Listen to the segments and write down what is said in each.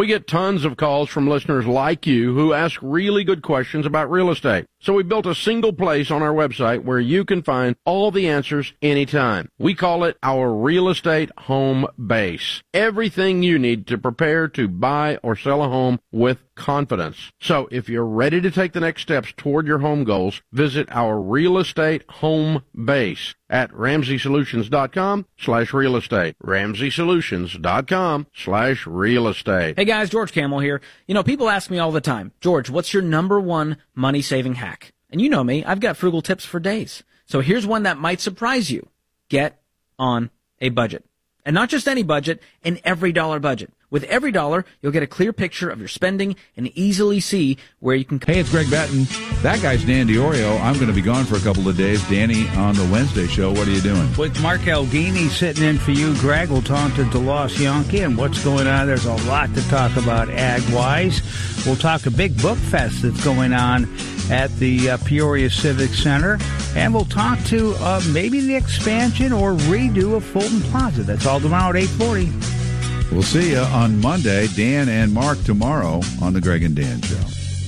We get tons of calls from listeners like you who ask really good questions about real estate. So we built a single place on our website where you can find all the answers anytime. We call it our real estate home base. Everything you need to prepare to buy or sell a home with confidence. So if you're ready to take the next steps toward your home goals, visit our real estate home base at RamseySolutions.com/real estate. RamseySolutions.com/real estate. Hey guys, George Camel here. You know, people ask me all the time, George, what's your number one money-saving hack? And you know me, I've got frugal tips for days. So here's one that might surprise you. Get on a budget. And not just any budget, an every dollar budget. With every dollar, you'll get a clear picture of your spending and easily see where you can... Hey, it's Greg Batten. That guy's Dan Diorio. I'm going to be gone for a couple of days. Danny, on the Wednesday show, what are you doing? With Mark Aldini sitting in for you, Greg will talk to DeLoss Yankee and what's going on. There's a lot to talk about ag-wise. We'll talk a big book fest that's going on at the Peoria Civic Center. And we'll talk to maybe the expansion or redo of Fulton Plaza. That's all tomorrow at 8:40. We'll see you on Monday. Dan and Mark tomorrow on the Greg and Dan Show.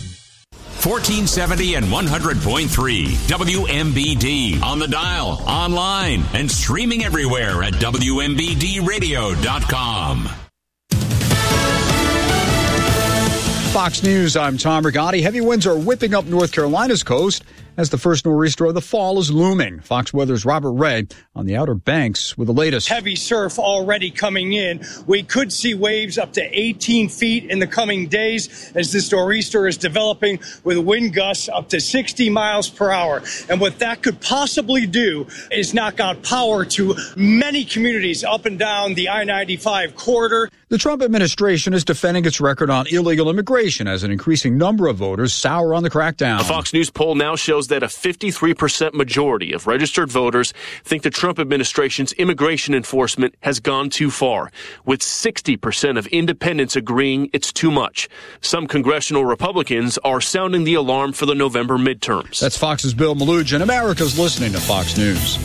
1470 and 100.3 WMBD. On the dial, online, and streaming everywhere at WMBDradio.com. Fox News, I'm Tom Rigotti. Heavy winds are whipping up North Carolina's coast as the first nor'easter of the fall is looming. Fox Weather's Robert Ray on the Outer Banks with the latest. Heavy surf already coming in. We could see waves up to 18 feet in the coming days as this nor'easter is developing with wind gusts up to 60 miles per hour. And what that could possibly do is knock out power to many communities up and down the I-95 corridor. The Trump administration is defending its record on illegal immigration as an increasing number of voters sour on the crackdown. A Fox News poll now shows that a 53% majority of registered voters think the Trump administration's immigration enforcement has gone too far, with 60% of independents agreeing it's too much. Some congressional Republicans are sounding the alarm for the November midterms. That's Fox's Bill Maloogian. America's listening to Fox News.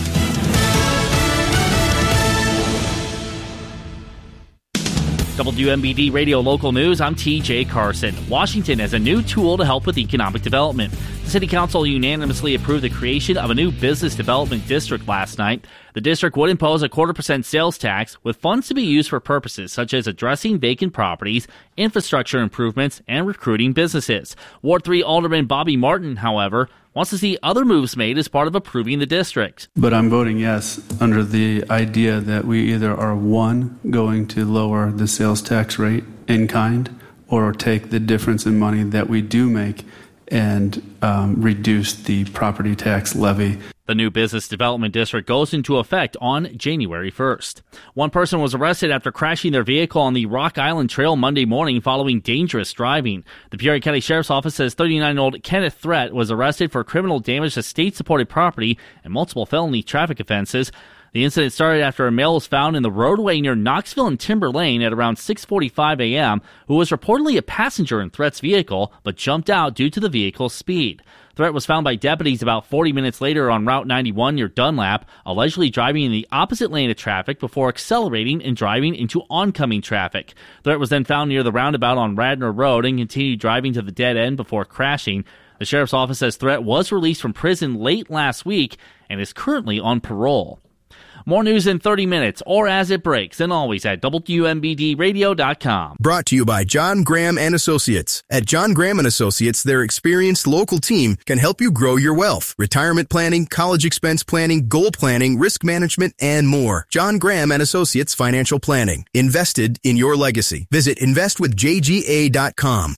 WMBD Radio Local News, I'm TJ Carson. Washington has a new tool to help with economic development. The City Council unanimously approved the creation of a new business development district last night. The district would impose a 0.25% sales tax with funds to be used for purposes such as addressing vacant properties, infrastructure improvements, and recruiting businesses. Ward 3 Alderman Bobby Martin, however, wants to see other moves made as part of approving the district. But I'm voting yes under the idea that we either are, one, going to lower the sales tax rate in kind, or take the difference in money that we do make and reduce the property tax levy. The new business development district goes into effect on January 1st. One person was arrested after crashing their vehicle on the Rock Island Trail Monday morning following dangerous driving. The Peoria County Sheriff's Office says 39-year-old Kenneth Threat was arrested for criminal damage to state-supported property and multiple felony traffic offenses. The incident started after a male was found in the roadway near Knoxville and Timber Lane at around 6:45 a.m., who was reportedly a passenger in Threat's vehicle, but jumped out due to the vehicle's speed. Threat was found by deputies about 40 minutes later on Route 91 near Dunlap, allegedly driving in the opposite lane of traffic before accelerating and driving into oncoming traffic. Threat was then found near the roundabout on Radnor Road and continued driving to the dead end before crashing. The Sheriff's Office says Threat was released from prison late last week and is currently on parole. More news in 30 minutes or as it breaks, and always at WMBDradio.com. Brought to you by John Graham and Associates. At John Graham and Associates, their experienced local team can help you grow your wealth. Retirement planning, college expense planning, goal planning, risk management, and more. John Graham and Associates Financial Planning. Invested in your legacy. Visit investwithjga.com.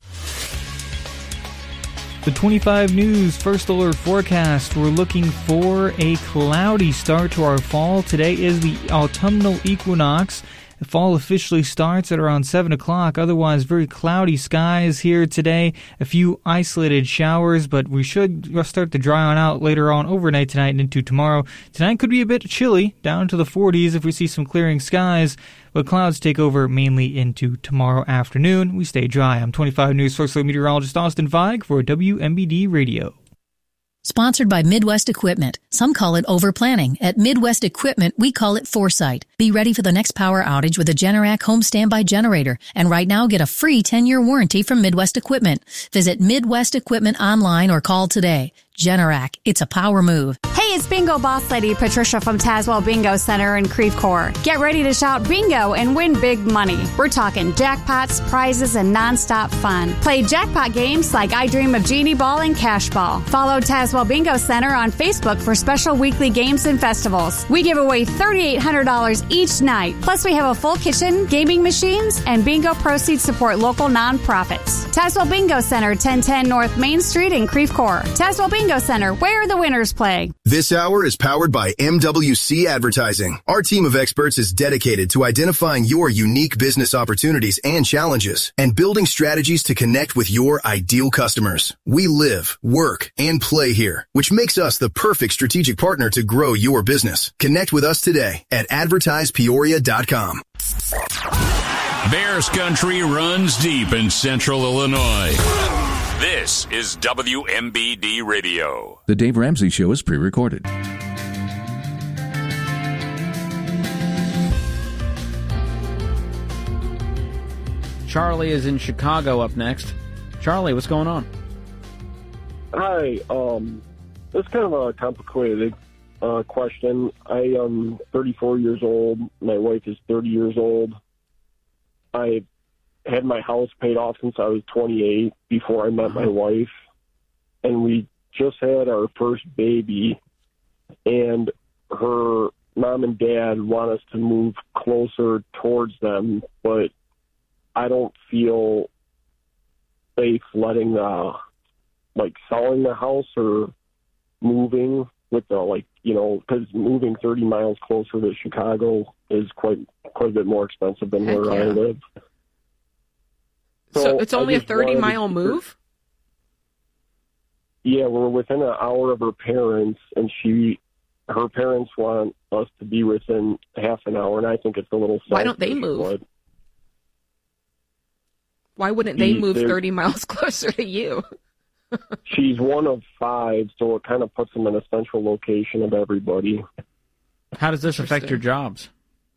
The 25 News First Alert Forecast. We're looking for a cloudy start to our fall. Today is the autumnal equinox. The fall officially starts at around 7 o'clock. Otherwise, very cloudy skies here today. A few isolated showers, but we should start to dry on out later on overnight tonight and into tomorrow. Tonight could be a bit chilly, down to the 40s if we see some clearing skies, but clouds take over mainly into tomorrow afternoon. We stay dry. I'm 25 News First Alert meteorologist Austin Feig for WMBD Radio. Sponsored by Midwest Equipment. Some call it overplanning. At Midwest Equipment, we call it foresight. Be ready for the next power outage with a Generac home standby generator. And right now, get a free 10-year warranty from Midwest Equipment. Visit Midwest Equipment online or call today. Generac, it's a power move. Hey, it's Bingo Boss Lady Patricia from Tazewell Bingo Center in Creve Coeur. Get ready to shout bingo and win big money. We're talking jackpots, prizes, and nonstop fun. Play jackpot games like I Dream of Genie Ball and Cash Ball. Follow Tazewell Bingo Center on Facebook for special weekly games and festivals. We give away $3,800 each night. Plus, we have a full kitchen, gaming machines, and bingo proceeds support local nonprofits. Tazewell Bingo Center, 1010 North Main Street in Creve Coeur. Tazewell Bingo Center, where the winners play. This hour is powered by MWC Advertising. Our team of experts is dedicated to identifying your unique business opportunities and challenges and building strategies to connect with your ideal customers. We live, work, and play here, which makes us the perfect strategic partner to grow your business. Connect with us today at advertisepeoria.com. Bears country runs deep in central Illinois. This is WMBD Radio. The Dave Ramsey Show is pre-recorded. Charlie is in Chicago up next. Charlie, what's going on? Hi, it's kind of a complicated question. I am 34 years old. My wife is 30 years old. I had my house paid off since I was 28 before I met my wife, and we just had our first baby, and her mom and dad want us to move closer towards them, but I don't feel safe letting selling the house or moving with the because moving 30 miles closer to Chicago is quite a bit more expensive than where I live. So it's only a 30-mile move? Yeah, we're within an hour of her parents, and her parents want us to be within half an hour, and I think it's a little selfish. Why don't they move? Why wouldn't they move 30 miles closer to you? She's one of 5, so it kind of puts them in a central location of everybody. How does this affect your jobs?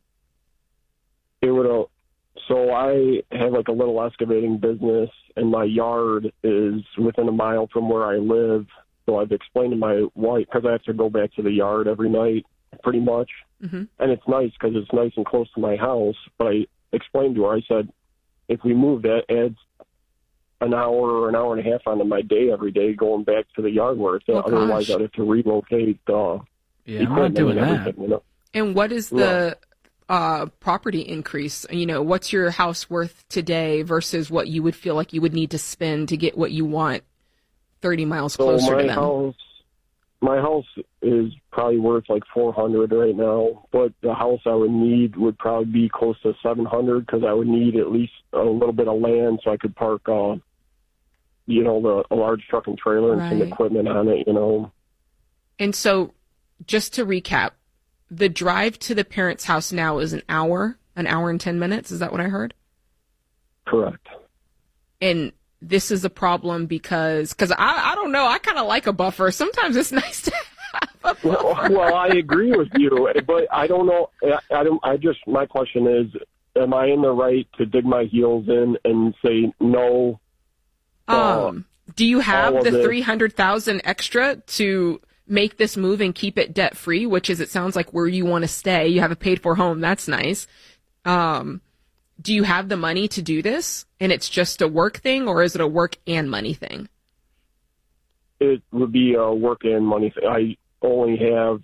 It would. So I have a little excavating business, and my yard is within a mile from where I live. So I've explained to my wife, because I have to go back to the yard every night, pretty much. Mm-hmm. And it's nice because it's nice and close to my house. But I explained to her, I said, if we move, that adds an hour or an hour and a half onto my day every day going back to the yard work. Otherwise, I'd have to relocate I'm not doing that. And what is the property increase? What's your house worth today versus what you would feel like you would need to spend to get what you want 30 miles closer to them? My house is probably worth $400 right now, but the house I would need would probably be close to $700 because I would need at least a little bit of land so I could park, a large truck and trailer and some equipment on it, And so, just to recap, the drive to the parents' house now is an hour and 10 minutes. Is that what I heard? Correct. And this is a problem because I don't know, I kind of like a buffer. Sometimes it's nice to have a buffer. Well, I agree with you, but I don't know. My question is, am I in the right to dig my heels in and say no? Do you have the $300,000 extra to make this move and keep it debt free, which is, it sounds like, where you want to stay? You have a paid for home. That's nice. Do you have the money to do this, and it's just a work thing, or is it a work and money thing? It would be a work and money thing. I only have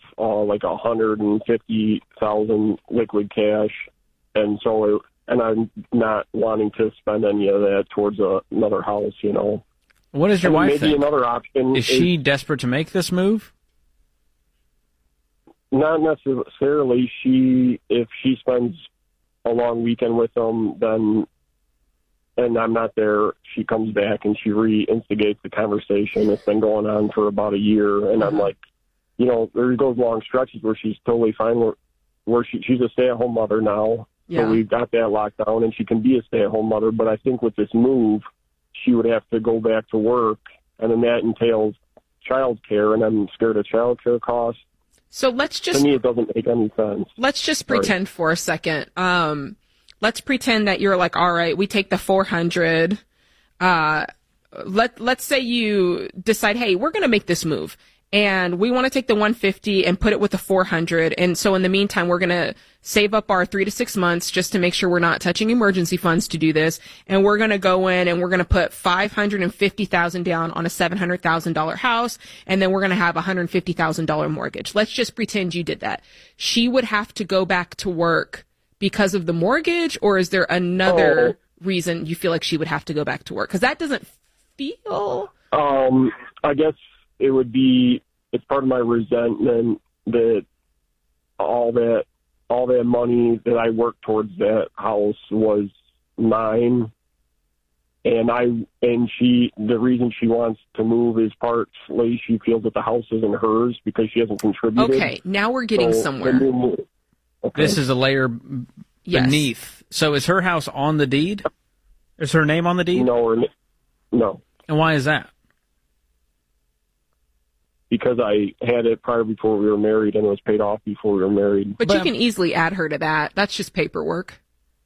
$150,000 liquid cash, and I'm not wanting to spend any of that towards another house. What does your wife think? Maybe another option is she desperate to make this move? Not necessarily. If she spends a long weekend with them, and I'm not there, she comes back and she re-instigates the conversation. It's been going on for about a year, and I'm like, there goes long stretches where she's totally fine, where she's a stay-at-home mother now. Yeah. So we've got that locked down, and she can be a stay-at-home mother. But I think with this move, she would have to go back to work, and then that entails child care, and I'm scared of child care costs. So let's just... To me, it doesn't make any sense. Let's just pretend for a second. Let's pretend that you're like, all right, we take the 400. Let's say you decide, hey, we're going to make this move. And we want to take the 150 and put it with the 400. And so in the meantime, we're going to save up our 3 to 6 months just to make sure we're not touching emergency funds to do this. And we're going to go in and we're going to put $550,000 down on a $700,000 house. And then we're going to have a $150,000 mortgage. Let's just pretend you did that. She would have to go back to work because of the mortgage, or is there another reason you feel like she would have to go back to work? Because that doesn't feel... I guess it would be, it's part of my resentment that all that money that I worked towards that house was mine. And the reason she wants to move is partly she feels that the house isn't hers because she hasn't contributed. Okay, now we're getting somewhere. Okay. This is a layer beneath. So is her house on the deed? Is her name on the deed? No. And why is that? Because I had it prior before we were married and it was paid off before we were married. But you can easily add her to that. That's just paperwork.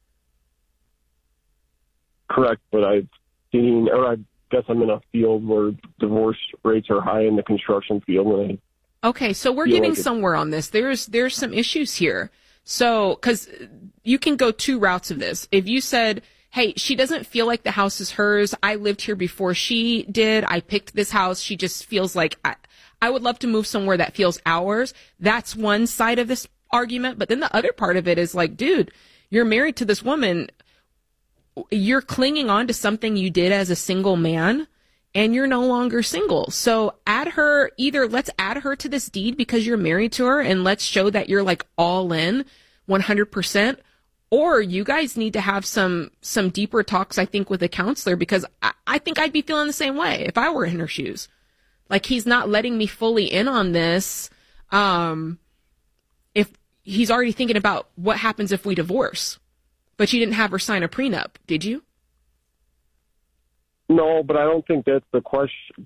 Correct, but I guess I'm in a field where divorce rates are high in the construction field. Okay, so we're getting somewhere on this. There's some issues here. So, because you can go two routes of this. If you said, hey, she doesn't feel like the house is hers. I lived here before she did. I picked this house. She just feels like I would love to move somewhere that feels ours. That's one side of this argument. But then the other part of it is like, dude, you're married to this woman. You're clinging on to something you did as a single man, and you're no longer single. So let's add her to this deed because you're married to her, and let's show that you're like all in 100%. Or you guys need to have some deeper talks, I think, with a counselor, because I think I'd be feeling the same way if I were in her shoes. Like, he's not letting me fully in on this. If he's already thinking about what happens if we divorce. But you didn't have her sign a prenup, did you? No, but I don't think that's the question.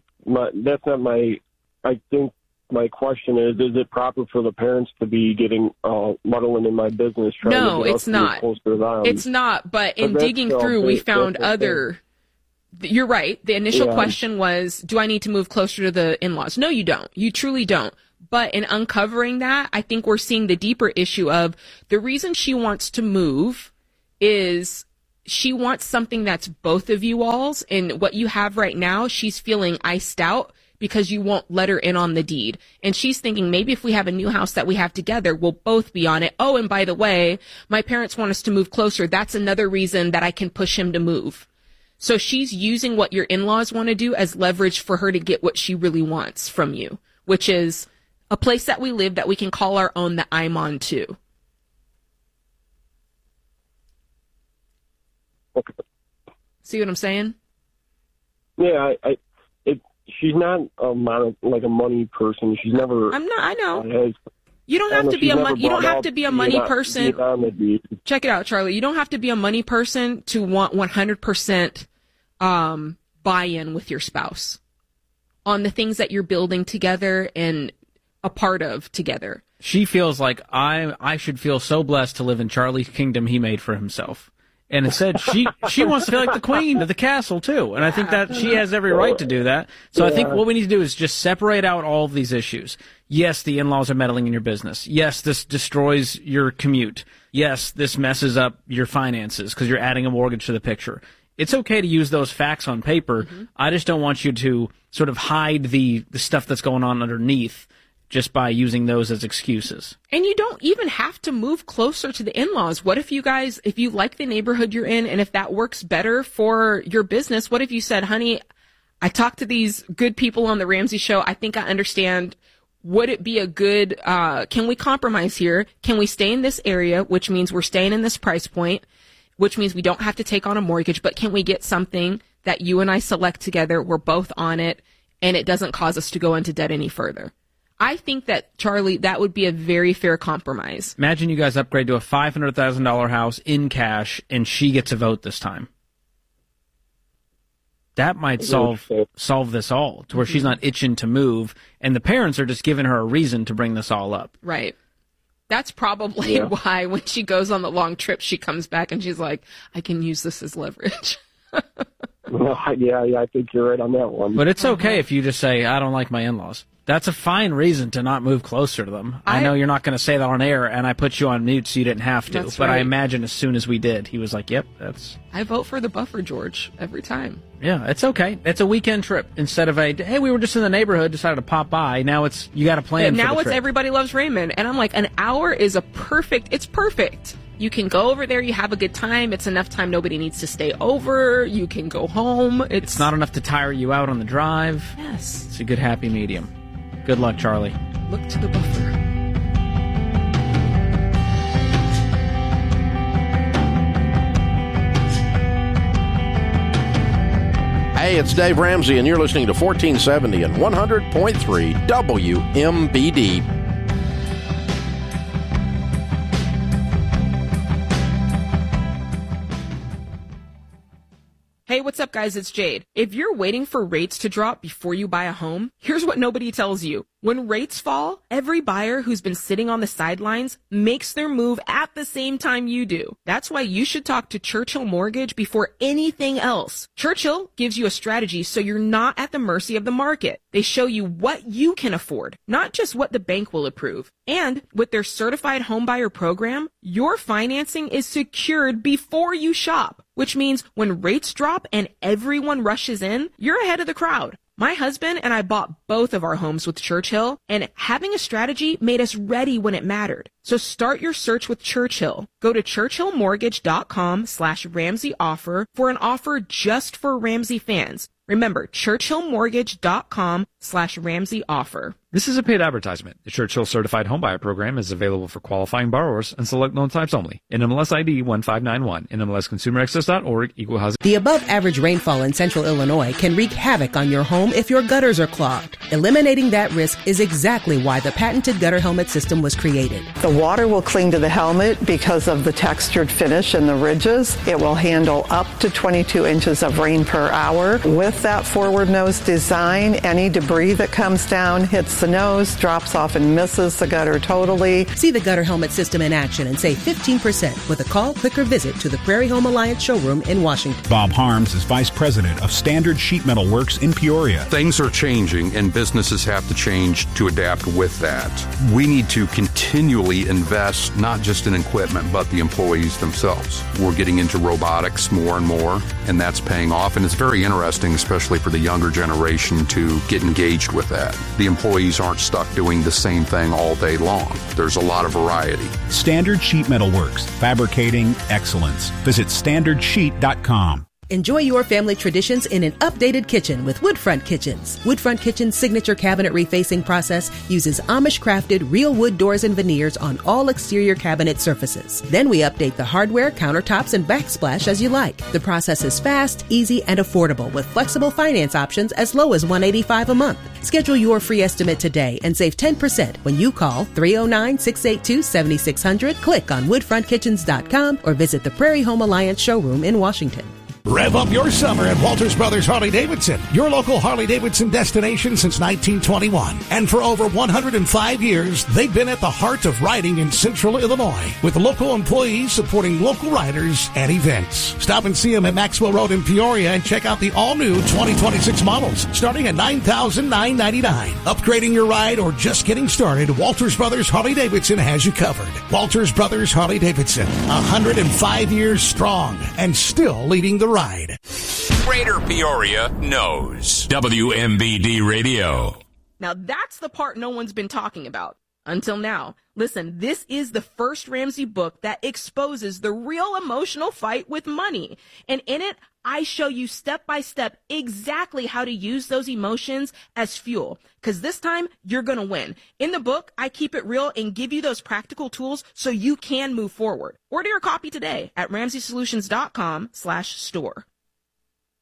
I think my question is it proper for the parents to be getting muddling in my business? No, it's not. It's not, but in digging through, we found other... You're right. The initial question was, do I need to move closer to the in-laws? No, you don't. You truly don't. But in uncovering that, I think we're seeing the deeper issue of the reason she wants to move is she wants something that's both of you all's. And what you have right now, she's feeling iced out because you won't let her in on the deed. And she's thinking, maybe if we have a new house that we have together, we'll both be on it. Oh, and by the way, my parents want us to move closer. That's another reason that I can push him to move. So she's using what your in-laws want to do as leverage for her to get what she really wants from you, which is a place that we live that we can call our own, that I'm on too. Okay. See what I'm saying? Yeah, she's not a money person. She's never. I'm not. I know. You don't have to be a money. You don't have to be a money person. Check it out, Charlie. You don't have to be a money person to want 100% buy-in with your spouse on the things that you're building together and a part of together. She feels like I should feel so blessed to live in Charlie's kingdom he made for himself. And instead, she wants to feel like the queen of the castle, too. And I think that she has every right to do that. So I think what we need to do is just separate out all of these issues. Yes, the in-laws are meddling in your business. Yes, this destroys your commute. Yes, this messes up your finances because you're adding a mortgage to the picture. It's okay to use those facts on paper. Mm-hmm. I just don't want you to sort of hide the stuff that's going on underneath just by using those as excuses. And you don't even have to move closer to the in-laws. What if if you like the neighborhood you're in, and if that works better for your business, what if you said, honey, I talked to these good people on the Ramsey Show. I think I understand. Would it be a good, can we compromise here? Can we stay in this area, which means we're staying in this price point, which means we don't have to take on a mortgage, but can we get something that you and I select together? We're both on it, and it doesn't cause us to go into debt any further. I think that, Charlie, that would be a very fair compromise. Imagine you guys upgrade to a $500,000 house in cash, and she gets a vote this time. That might solve this all, to where she's not itching to move, and the parents are just giving her a reason to bring this all up. Right. That's probably why when she goes on the long trip, she comes back and she's like, I can use this as leverage. Yeah, I think you're right on that one. But it's okay if you just say, I don't like my in-laws. That's a fine reason to not move closer to them. I know you're not going to say that on air, and I put you on mute so you didn't have to. That's but right. I imagine as soon as we did, he was like, yep, that's... I vote for the buffer, George, every time. Yeah, it's okay. It's a weekend trip instead of hey, we were just in the neighborhood, decided to pop by. Now it's, you got to plan for the Now it's trip. Everybody Loves Raymond. And I'm like, an hour is it's perfect. You can go over there, you have a good time. It's enough time nobody needs to stay over. You can go home. It's not enough to tire you out on the drive. Yes. It's a good happy medium. Good luck, Charlie. Look to the buffer. Hey, it's Dave Ramsey, and you're listening to 1470 and 100.3 WMBD. Hey, what's up, guys? It's Jade. If you're waiting for rates to drop before you buy a home, here's what nobody tells you. When rates fall, every buyer who's been sitting on the sidelines makes their move at the same time you do. That's why you should talk to Churchill Mortgage before anything else. Churchill gives you a strategy so you're not at the mercy of the market. They show you what you can afford, not just what the bank will approve. And with their certified homebuyer program, your financing is secured before you shop, which means when rates drop and everyone rushes in, you're ahead of the crowd. My husband and I bought both of our homes with Churchill, and having a strategy made us ready when it mattered. So start your search with Churchill. Go to churchillmortgage.com/Ramsey offer for an offer just for Ramsey fans. Remember, churchillmortgage.com/Ramsey offer. This is a paid advertisement. The Churchill Certified Homebuyer Program is available for qualifying borrowers and select loan types only. NMLS ID 1591. NMLSConsumerAccess.org. Equal housing. The above-average rainfall in central Illinois can wreak havoc on your home if your gutters are clogged. Eliminating that risk is exactly why the patented gutter helmet system was created. The water will cling to the helmet because of the textured finish and the ridges. It will handle up to 22 inches of rain per hour. With that forward nose design, any debris that comes down hits the nose, drops off and misses the gutter totally. See the gutter helmet system in action and save 15% with a call, click, or visit to the Prairie Home Alliance showroom in Washington. Bob Harms is Vice President of Standard Sheet Metal Works in Peoria. Things are changing and businesses have to change to adapt with that. We need to continually invest not just in equipment but the employees themselves. We're getting into robotics more and more, and that's paying off, and it's very interesting, especially for the younger generation, to get engaged with that. The employees aren't stuck doing the same thing all day long. There's a lot of variety. Standard Sheet Metal Works, fabricating excellence. Visit standardsheet.com. Enjoy your family traditions in an updated kitchen with Woodfront Kitchens. Woodfront Kitchen's signature cabinet refacing process uses Amish-crafted real wood doors and veneers on all exterior cabinet surfaces. Then we update the hardware, countertops, and backsplash as you like. The process is fast, easy, and affordable with flexible finance options as low as $185 a month. Schedule your free estimate today and save 10% when you call 309-682-7600, click on woodfrontkitchens.com, or visit the Prairie Home Alliance showroom in Washington. Rev up your summer at Walters Brothers Harley-Davidson, your local Harley-Davidson destination since 1921. And for over 105 years, they've been at the heart of riding in central Illinois, with local employees supporting local riders and events. Stop and see them at Maxwell Road in Peoria and check out the all-new 2026 models, starting at $9,999. Upgrading your ride or just getting started, Walters Brothers Harley-Davidson has you covered. Walters Brothers Harley-Davidson, 105 years strong and still leading the ride. Greater Peoria knows. WMBD Radio. Now that's the part no one's been talking about until now. Listen, this is the first Ramsey book that exposes the real emotional fight with money. And in it, I show you step by step exactly how to use those emotions as fuel. Because this time, you're going to win. In the book, I keep it real and give you those practical tools so you can move forward. Order your copy today at RamseySolutions.com/store.